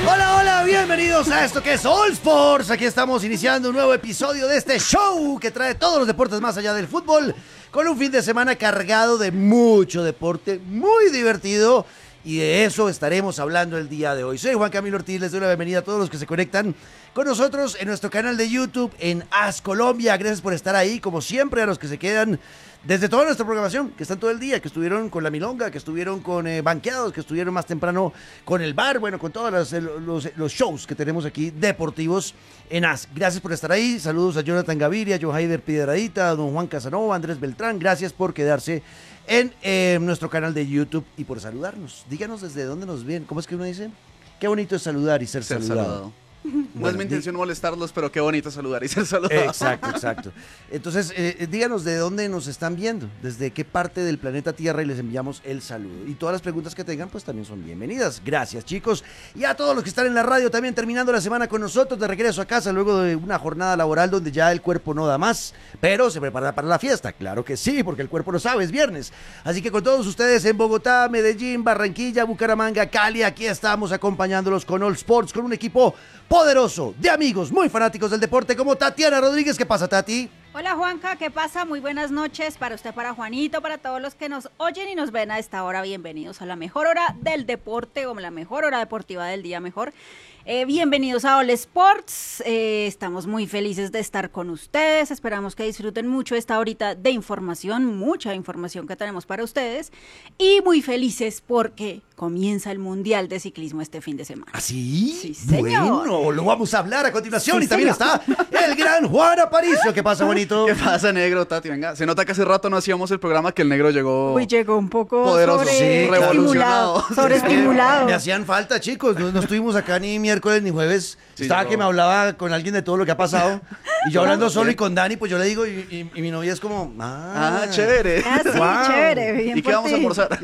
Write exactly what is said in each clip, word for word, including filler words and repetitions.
Hola, hola, bienvenidos a esto que es All Sports. Aquí estamos iniciando un nuevo episodio de este show que trae todos los deportes más allá del fútbol, con un fin de semana cargado de mucho deporte, muy divertido, y de eso estaremos hablando el día de hoy. Soy Juan Camilo Ortiz, les doy la bienvenida a todos los que se conectan con nosotros en nuestro canal de YouTube en AS Colombia. Gracias por estar ahí, como siempre, a los que se quedan desde toda nuestra programación, que están todo el día, que estuvieron con la milonga, que estuvieron con eh, banqueados, que estuvieron más temprano con el bar, bueno, con todos los, los, los shows que tenemos aquí deportivos en AS. Gracias por estar ahí. Saludos a Jonathan Gaviria, Johaider Piedradita, a don Juan Casanova, Andrés Beltrán. Gracias por quedarse en eh, nuestro canal de YouTube y por saludarnos. Díganos desde dónde nos ven. ¿Cómo es que uno dice? Qué bonito es saludar y ser, ser saludado. saludado. No bueno, es mi intención molestarlos, pero qué bonito saludar y ser saludado. Exacto, exacto. Entonces, eh, díganos de dónde nos están viendo, desde qué parte del planeta Tierra, y les enviamos el saludo. Y todas las preguntas que tengan, pues también son bienvenidas. Gracias, chicos. Y a todos los que están en la radio también terminando la semana con nosotros, de regreso a casa luego de una jornada laboral donde ya el cuerpo no da más, pero se prepara para la fiesta. Claro que sí, porque el cuerpo lo sabe, es viernes. Así que con todos ustedes en Bogotá, Medellín, Barranquilla, Bucaramanga, Cali, aquí estamos acompañándolos con All Sports, con un equipo poderoso de amigos muy fanáticos del deporte como Tatiana Rodríguez. ¿Qué pasa, Tati? Hola, Juanca, ¿qué pasa? Muy buenas noches para usted, para Juanito, para todos los que nos oyen y nos ven a esta hora. Bienvenidos a la mejor hora del deporte, o la mejor hora deportiva del día, mejor. Eh, bienvenidos a All Sports. Eh, estamos muy felices de estar con ustedes. Esperamos que disfruten mucho esta horita de información, mucha información que tenemos para ustedes. Y muy felices porque comienza el Mundial de Ciclismo este fin de semana. ¿Ah, sí? Sí, señor. Bueno, lo vamos a hablar a continuación. Sí, y también señor. está el gran Juan Aparicio. ¿Qué pasa, bonito? ¿Qué pasa, negro, Tati? Venga, se nota que hace rato no hacíamos el programa, que el negro llegó... Uy, llegó un poco poderoso, sobre... sí, revolucionado. Sobreestimulado. Me hacían falta, chicos. No, no estuvimos acá ni miércoles ni jueves. Sí, Estaba yo- que me hablaba con alguien de todo lo que ha pasado. Y yo hablando solo y con Dani, pues yo le digo, y, y- y mi novia es como, ah, Ah, chévere. Ah, sí, Wow. chévere. Bien ¿Y qué por vamos a ti. almorzar?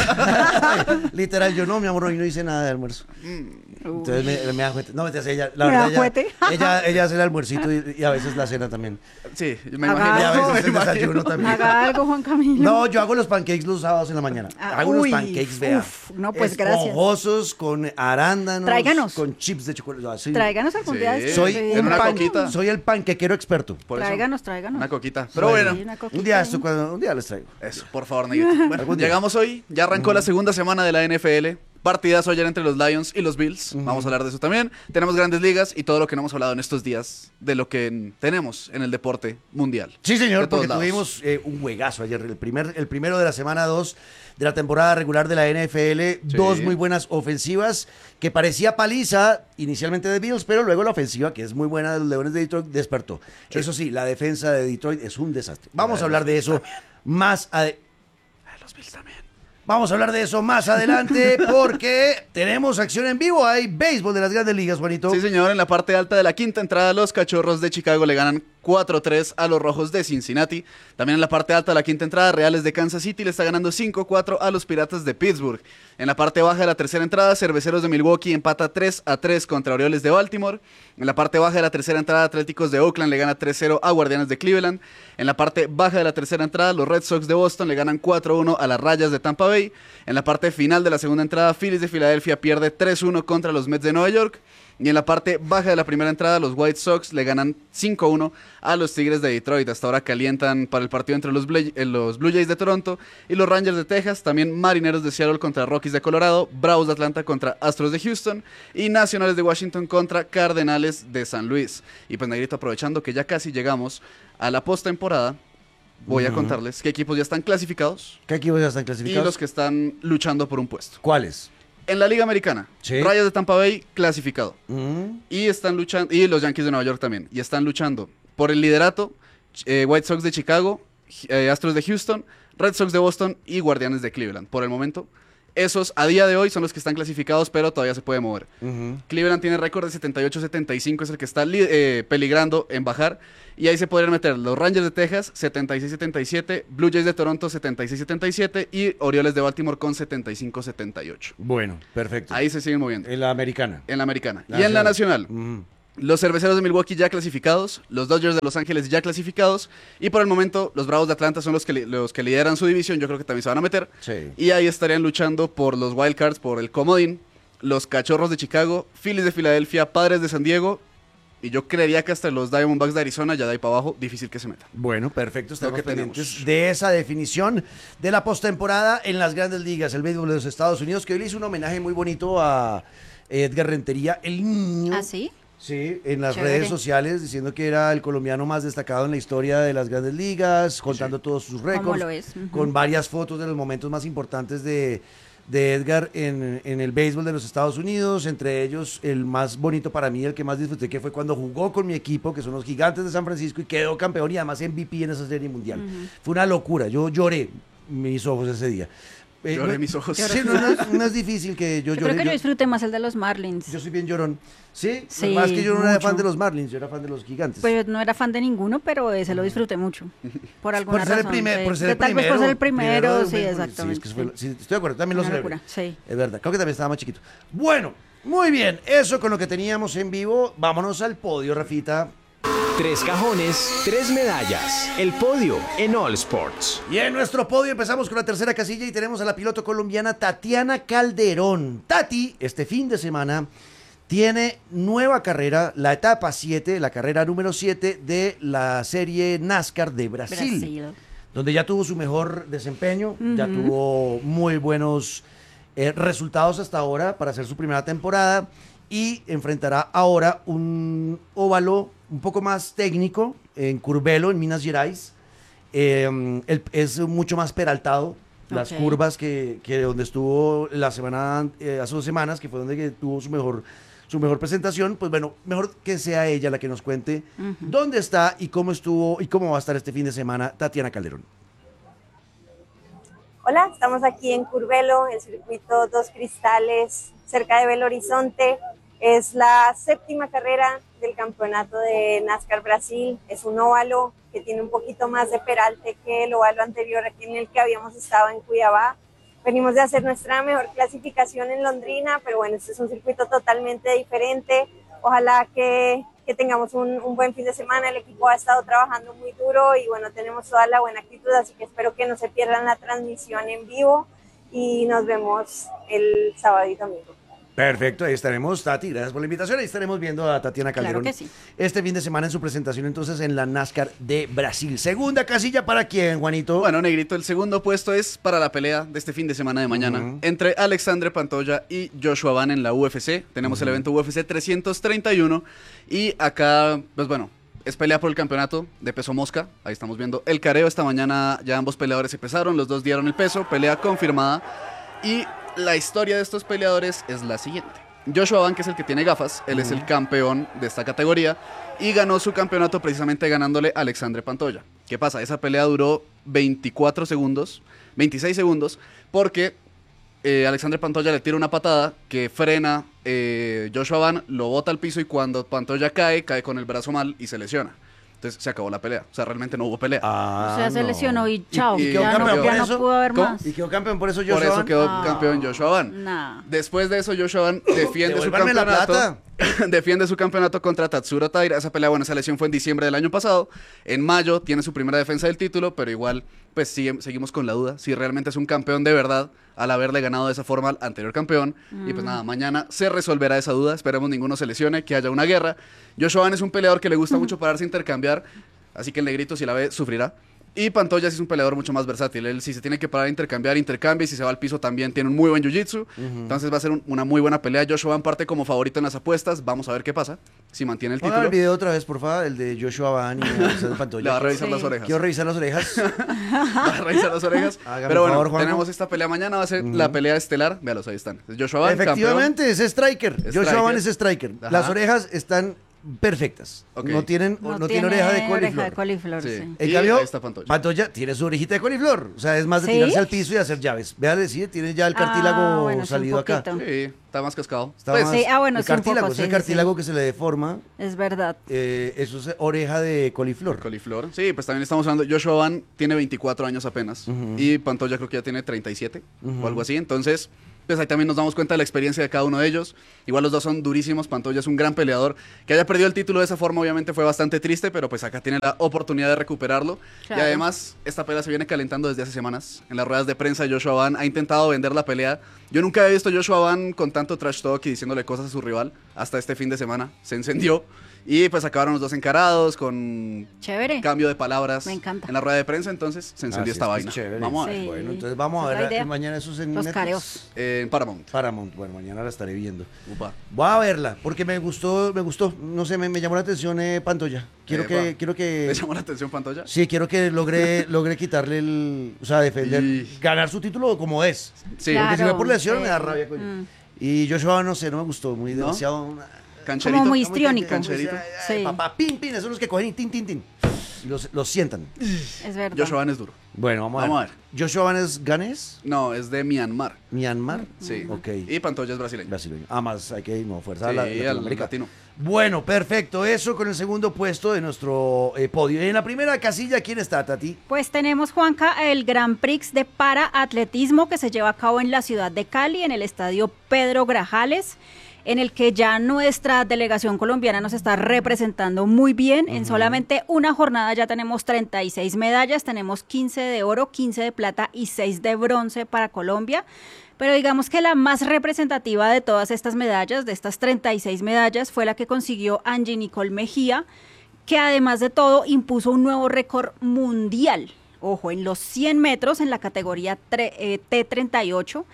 Literal, yo no, mi amor, hoy no hice nada de almuerzo. Entonces me, me da juguete. No, me ella, la ¿Me da verdad, ella, juguete? ella, ella hace el almuercito y, y a veces la cena también. Sí, me Haga imagino. Y a algo. veces el me imagino. desayuno también. Haga algo, Juan Camilo. No, yo hago los pancakes los sábados en la mañana. Ah, hago unos uy, pancakes, vea. uf, no, pues, gracias. Esponjosos, con arándanos. Tráiganos. Con chips de chocolate. así. Tráiganos algún Sí. día. de estos. Soy, Sí. en un una pan- coquita. soy el panquequero experto. Por eso, Tráiganos, tráiganos. una coquita. Pero Bueno. bueno, Sí, una coquita Un día, ahí. esto, cuando, un día les traigo. eso, por favor, negrito. Bueno, Algún día. llegamos hoy, ya arrancó la segunda semana de la N F L. Partidazo ayer entre los Lions y los Bills. Vamos a hablar de eso también. Tenemos grandes ligas y todo lo que no hemos hablado en estos días de lo que en- tenemos en el deporte mundial. Sí, señor, De todos porque lados. tuvimos eh, un juegazo ayer, el, primer, el primero de la semana dos de la temporada regular de la N F L. Sí. Dos muy buenas ofensivas que parecía paliza inicialmente de Bills, pero luego la ofensiva, que es muy buena de los Leones de Detroit, despertó. Sí. Eso sí, la defensa de Detroit es un desastre. Vamos a hablar de eso más adelante. Los Bills también. Vamos a hablar de eso más adelante porque tenemos acción en vivo. Hay béisbol de las grandes ligas, Juanito. Sí, señor, en la parte alta de la quinta entrada, los Cachorros de Chicago le ganan cuatro tres a los Rojos de Cincinnati. También en la parte alta de la quinta entrada, Reales de Kansas City le está ganando cinco cuatro a los Piratas de Pittsburgh. En la parte baja de la tercera entrada, Cerveceros de Milwaukee empata tres a tres contra Orioles de Baltimore. En la parte baja de la tercera entrada, Atléticos de Oakland le gana tres cero a Guardianes de Cleveland. En la parte baja de la tercera entrada, los Red Sox de Boston le ganan cuatro uno a las Rayas de Tampa Bay. En la parte final de la segunda entrada, Phillies de Filadelfia pierde tres uno contra los Mets de Nueva York. Y en la parte baja de la primera entrada, los White Sox le ganan cinco uno a los Tigres de Detroit. Hasta ahora calientan para el partido entre los Blue, eh, los Blue Jays de Toronto y los Rangers de Texas. También Marineros de Seattle contra Rockies de Colorado, Bravos de Atlanta contra Astros de Houston y Nacionales de Washington contra Cardenales de San Luis. Y pues, negrito, aprovechando que ya casi llegamos a la postemporada, voy a contarles qué equipos ya están clasificados ¿Qué equipos ya están y clasificados? los que están luchando por un puesto. ¿Cuáles? En la Liga Americana, Sí. Rayas de Tampa Bay clasificado. Mm. Y están luchando, y los Yankees de Nueva York también, y están luchando por el liderato, eh, White Sox de Chicago, eh, Astros de Houston, Red Sox de Boston y Guardianes de Cleveland. Por el momento, esos a día de hoy son los que están clasificados, pero todavía se puede mover. Ujú. Cleveland tiene récord de setenta y ocho setenta y cinco, es el que está li- eh, peligrando en bajar. Y ahí se podrían meter los Rangers de Texas, setenta y seis setenta y siete, Blue Jays de Toronto, setenta y seis setenta y siete y Orioles de Baltimore con setenta y cinco setenta y ocho. Bueno, perfecto. Ahí se siguen moviendo. En la americana. En la americana. Y en la nacional. Mm. Los Cerveceros de Milwaukee ya clasificados, los Dodgers de Los Ángeles ya clasificados y por el momento los Bravos de Atlanta son los que, li- los que lideran su división, yo creo que también se van a meter. Sí. Y ahí estarían luchando por los Wild Cards, por el comodín, los Cachorros de Chicago, Phillies de Filadelfia, Padres de San Diego. Y yo creería que hasta los Diamondbacks de Arizona, ya de ahí para abajo, difícil que se metan. Bueno, perfecto. Estamos que pendientes tenemos. de esa definición de la postemporada en las grandes ligas, el béisbol de los Estados Unidos, que hoy le hizo un homenaje muy bonito a Edgar Rentería, el niño. ¿Ah, sí? Sí, en las Chévere. redes sociales, diciendo que era el colombiano más destacado en la historia de las grandes ligas, contando todos sus récords, lo es? Ujú. con varias fotos de los momentos más importantes de, de Edgar en, en el béisbol de los Estados Unidos, entre ellos el más bonito para mí, el que más disfruté, que fue cuando jugó con mi equipo, que son los Gigantes de San Francisco, y quedó campeón y además M V P en esa serie mundial. Ujú. Fue una locura, yo lloré mis ojos ese día. Eh, Lloré no- mis ojos. Sí, no, no es, no es difícil que yo Yo llore. creo que yo yo- disfruté más el de los Marlins. yo soy bien llorón. Sí, Sí, más que yo no era mucho. fan de los Marlins, yo era fan de los Gigantes. Pues no era fan de ninguno, pero ese lo disfruté mucho. Por alguna por ser el razón. primer, sí. por ser De el tal primero. vez por ser el primero, de sí, béisbol. exactamente. Sí, es que eso fue- sí. sí, estoy de acuerdo, también lo Una celebré. locura, sí. Es verdad, creo que también estaba más chiquito. Bueno, muy bien, eso con lo que teníamos en vivo. Vámonos al podio, Rafita. Tres cajones, tres medallas. El podio en All Sports. Y en nuestro podio empezamos con la tercera casilla y tenemos a la piloto colombiana Tatiana Calderón. Tati, este fin de semana, tiene nueva carrera, la etapa siete, la carrera número siete de la serie NASCAR de Brasil. Brasil. Donde ya tuvo su mejor desempeño, ya Ujú. tuvo muy buenos eh, resultados hasta ahora para hacer su primera temporada y enfrentará ahora un óvalo un poco más técnico en Curvelo, en Minas Gerais. Eh, el- es mucho más peraltado. Las Ok. curvas que, que donde estuvo la semana, eh, hace dos semanas, que fue donde que tuvo su mejor, su mejor presentación, pues bueno, mejor que sea ella la que nos cuente Ujú. dónde está y cómo estuvo y cómo va a estar este fin de semana Tatiana Calderón. Hola, estamos aquí en Curvelo, el circuito Dos Cristales, cerca de Belo Horizonte. Es la séptima carrera del campeonato de NASCAR Brasil. Es un óvalo que tiene un poquito más de peralte que el óvalo anterior aquí en el que habíamos estado en Cuiabá. Venimos de hacer nuestra mejor clasificación en Londrina, pero bueno, este es un circuito totalmente diferente. Ojalá que, que tengamos un, un buen fin de semana. El equipo ha estado trabajando muy duro y bueno, tenemos toda la buena actitud, así que espero que no se pierdan la transmisión en vivo y nos vemos el sábado y domingo. Perfecto, ahí estaremos, Tati, gracias por la invitación. Ahí estaremos viendo a Tatiana Claro Calderón que sí. este fin de semana en su presentación entonces en la NASCAR de Brasil. Segunda casilla para quién, Juanito. Bueno, Negrito, el segundo puesto es para la pelea de este fin de semana de mañana Ujú. entre Alexandre Pantoja y Joshua Van en la U F C. Tenemos el evento U F C trescientos treinta y uno y acá, pues bueno, es pelea por el campeonato de peso mosca. Ahí estamos viendo el careo. Esta mañana ya ambos peleadores se pesaron, los dos dieron el peso, pelea confirmada. Y la historia de estos peleadores es la siguiente. Joshua Van, que es el que tiene gafas, él es el campeón de esta categoría y ganó su campeonato precisamente ganándole a Alexandre Pantoja. ¿Qué pasa? Esa pelea duró veinticuatro segundos, veintiséis segundos, porque eh, Alexandre Pantoja le tira una patada que frena eh, Joshua Van, lo bota al piso y cuando Pantoja cae, cae con el brazo mal y se lesiona. Entonces se acabó la pelea. O sea, realmente no hubo pelea. Ah, o sea, se no. lesionó y chao. y quedó ya no, campeón ya por no eso. pudo haber ¿Cómo? más. Y quedó campeón por eso Por Joshua eso Van. quedó Ah. campeón Joshua Van. Nah. Después de eso, Joshua Van defiende su Devuélvanme la campeonato. plata. defiende su campeonato contra Tatsuro Taira. Esa pelea, bueno, esa lesión fue en diciembre del año pasado. En mayo tiene su primera defensa del título, pero igual, pues sigue- seguimos con la duda si realmente es un campeón de verdad al haberle ganado de esa forma al anterior campeón. Y pues nada, mañana se resolverá esa duda. Esperemos ninguno se lesione, que haya una guerra. Joshua Van es un peleador que le gusta mucho pararse a intercambiar, así que el Negrito, si la ve, sufrirá. Y Pantoja sí es un peleador mucho más versátil. Él, si se tiene que parar a intercambiar, intercambia. Y si se va al piso, también tiene un muy buen jiu-jitsu. Entonces va a ser un- una muy buena pelea. Joshua Van parte como favorito en las apuestas. Vamos a ver qué pasa. Si mantiene el Pongan título. el video otra vez, por favor, el de Joshua Van y Alexandre Pantoja. Le va a revisar Sí. las orejas. Quiero revisar las orejas. Va a revisar las orejas. Hágame Pero el bueno, favor, Juanjo. tenemos esta pelea mañana. Va a ser la pelea estelar. Véalos, ahí están. Joshua Van, Efectivamente, es striker. Joshua Striker. Van es striker. Ajá. Las orejas están perfectas. Ok. No tienen, no, tiene oreja de coliflor. coliflor, Sí. sí. En Y cambio, ahí está Pantoja. Pantoja tiene su orejita de coliflor. O sea, es más de ¿Sí? tirarse al piso y hacer llaves. Véale, sí, tiene ya el cartílago Ah, bueno, sí, un salido acá. poquito. Sí, está más cascado. Está Pues, más- Sí, ah, bueno, el sí, un cartílago, poco, es sí, el sí, cartílago sí. que se le deforma. Es verdad. eh, eso es oreja de coliflor. Coliflor. Sí, pues también estamos hablando. Joshua Van tiene veinticuatro años apenas. Ujú. Y Pantoja creo que ya tiene treinta y siete Ujú. o algo así. Entonces, pues ahí también nos damos cuenta de la experiencia de cada uno de ellos. Igual los dos son durísimos. Pantoja es un gran peleador. Que haya perdido el título de esa forma, obviamente fue bastante triste, pero pues acá tiene la oportunidad de recuperarlo. Claro. Y además, esta pelea se viene calentando desde hace semanas. En las ruedas de prensa, Joshua Van ha intentado vender la pelea Yo nunca había visto a Joshua Van con tanto trash talk y diciéndole cosas a su rival hasta este fin de semana. Se encendió y pues acabaron los dos encarados con Chévere. cambio de palabras Me encanta. en la rueda de prensa, entonces se encendió Así esta es, vaina. es chévere. Vamos a ver. Sí. Bueno, entonces vamos a Esa es la ver idea. mañana esos en Los Netflix. careos. Eh, en Paramount. Paramount, bueno, mañana la estaré viendo. Upa. Voy a verla, porque me gustó, me gustó, no sé, me, me llamó la atención eh, Pantoya. Quiero Epa. que, quiero que... ¿Le llamó la atención Pantoya? Sí, quiero que logre, logre quitarle el... O sea, defender, Y- ganar su título como es. Sí. Claro. Porque si fue por lesión sí. me da rabia, coño. Mm. Y Joshua, no sé, no me gustó, muy ¿No? demasiado... Cancherito. Como muy muy histriónico. Cancherito. Ay, ay, Sí. Papá, pin, pin, esos son los que cogen y tin, tin, tin. Y los, los sientan. Es verdad. Joshua Van es duro. Bueno, vamos a Vamos ver. a ver. Joshua Van es ganés, No, es de Myanmar. Myanmar. Sí. Ok. Y Pantoya es brasileño. Brasileño. Ah, más hay que ir, no, fuerza a Sí, la, al Latinoamérica. latino. Bueno, perfecto. Eso con el segundo puesto de nuestro eh, podio. En la primera casilla, ¿quién está, Tati? Pues tenemos, Juanca, el Grand Prix de paraatletismo que se lleva a cabo en la ciudad de Cali, en el estadio Pedro Grajales, en el que ya nuestra delegación colombiana nos está representando muy bien. En solamente una jornada ya tenemos treinta y seis medallas, tenemos quince de oro, quince de plata y seis de bronce para Colombia. Pero digamos que la más representativa de todas estas medallas, de estas treinta y seis medallas, fue la que consiguió Angie Nicole Mejía, que además de todo impuso un nuevo récord mundial. Ojo, en los cien metros en la categoría tre- eh, T treinta y ocho,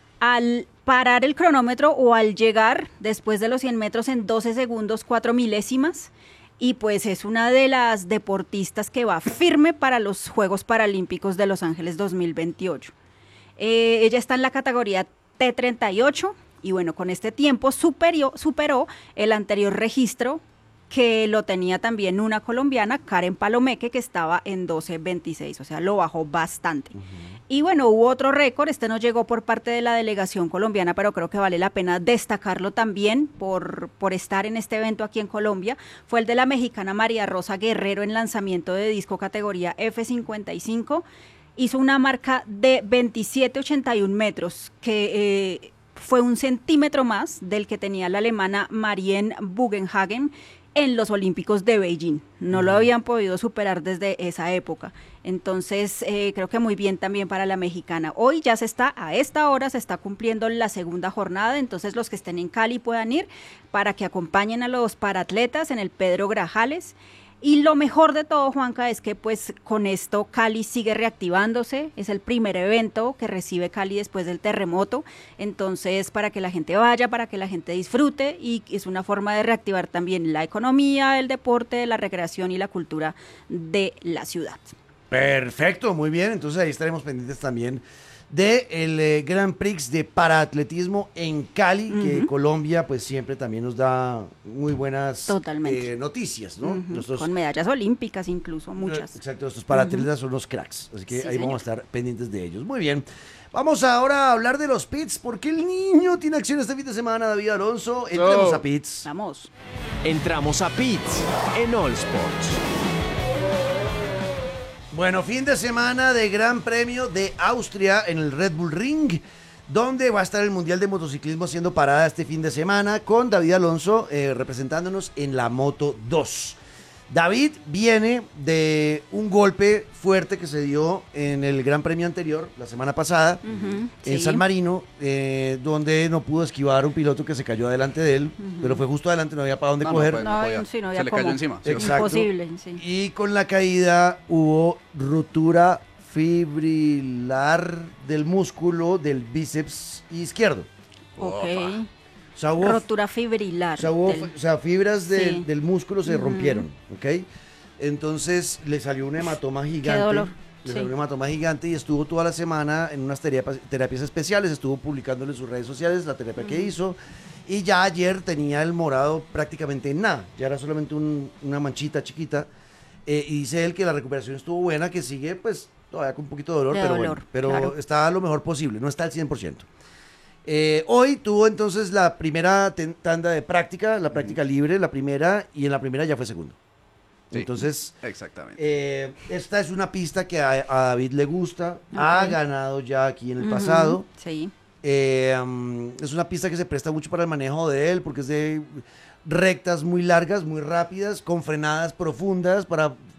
al parar el cronómetro o al llegar después de los cien metros en doce segundos cuatro milésimas, y pues es una de las deportistas que va firme para los Juegos Paralímpicos de Los Ángeles dos mil veintiocho. Eh, ella está en la categoría T treinta y ocho y bueno, con este tiempo superió, superó el anterior registro que lo tenía también una colombiana, Karen Palomeque, que estaba en doce veintiséis, o sea, lo bajó bastante. Uh-huh. Y bueno, hubo otro récord, este no llegó por parte de la delegación colombiana, pero creo que vale la pena destacarlo también por, por estar en este evento aquí en Colombia, fue el de la mexicana María Rosa Guerrero en lanzamiento de disco categoría F cincuenta y cinco, hizo una marca de veintisiete ochenta y uno metros, que eh, fue un centímetro más del que tenía la alemana Marianne Bugenhagen en los Olímpicos de Beijing. No lo habían podido superar desde esa época. Entonces, eh, creo que muy bien también para la mexicana. Hoy ya se está, a esta hora se está cumpliendo la segunda jornada, entonces los que estén en Cali puedan ir para que acompañen a los paratletas en el Pedro Grajales. Y lo mejor de todo, Juanca, es que pues con esto Cali sigue reactivándose, es el primer evento que recibe Cali después del terremoto, entonces para que la gente vaya, para que la gente disfrute, y es una forma de reactivar también la economía, el deporte, la recreación y la cultura de la ciudad. Perfecto, muy bien, entonces ahí estaremos pendientes también del eh, Grand Prix de paraatletismo en Cali, uh-huh. que Colombia pues siempre también nos da muy buenas eh, noticias, ¿no? Uh-huh. Nuestros, con medallas olímpicas incluso, muchas. Exacto, nuestros paraatletas uh-huh. son los cracks, así que sí, ahí señor. vamos a estar pendientes de ellos. Muy bien, vamos ahora a hablar de los pits, porque el niño tiene acción este fin de semana, David Alonso. Entremos oh. a pits. Vamos. Entramos a pits en All Sports. Bueno, fin de semana de Gran Premio de Austria en el Red Bull Ring, donde va a estar el Mundial de Motociclismo haciendo parada este fin de semana con David Alonso eh, representándonos en la Moto dos. David viene de un golpe fuerte que se dio en el Gran Premio anterior, la semana pasada, uh-huh, en sí. San Marino, eh, donde no pudo esquivar un piloto que se cayó adelante de él, uh-huh. pero fue justo adelante, no había para dónde no, coger. No, no, podía. sí, no había se le cómo. cayó encima. Sí. Exacto. Imposible, sí. Y con la caída hubo ruptura fibrilar del músculo del bíceps izquierdo. Ok. O sea, hubo, rotura fibrilar. o sea, hubo, del... o sea fibras del, sí. del músculo se uh-huh. rompieron, ¿ok? Entonces le salió un hematoma gigante. Qué dolor. Le sí. salió un hematoma gigante y estuvo toda la semana en unas terapias, terapias especiales, estuvo publicándole en sus redes sociales la terapia uh-huh. que hizo, y ya ayer tenía el morado prácticamente en nada, ya era solamente un, una manchita chiquita, eh, y dice él que la recuperación estuvo buena, que sigue pues todavía con un poquito de dolor, de pero, dolor, bueno, pero claro. está lo mejor posible, no está al cien por ciento. Eh, hoy tuvo entonces la primera ten- tanda de práctica, la práctica libre, la primera, y en la primera ya fue segundo. Sí, entonces, exactamente. Eh, esta es una pista que a, a David le gusta, okay. ha ganado ya aquí en el uh-huh. pasado. Sí. Eh, um, es una pista que se presta mucho para el manejo de él, porque es de rectas muy largas, muy rápidas, con frenadas profundas para